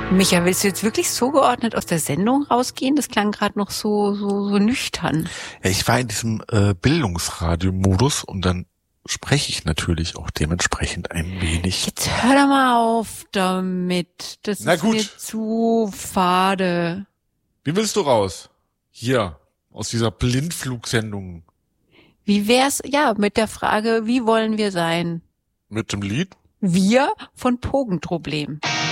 Micha, willst du jetzt wirklich so geordnet aus der Sendung rausgehen? Das klang gerade noch so nüchtern. Ja, ich war in diesem Bildungsradio-Modus und dann spreche ich natürlich auch dementsprechend ein wenig. Jetzt hör doch mal auf damit. Das Na ist gut. mir zu fade. Wie willst du raus? Hier, aus dieser Blindflugsendung. Wie wär's, mit der Frage, wie wollen wir sein? Mit dem Lied? Wir von Pogenproblem.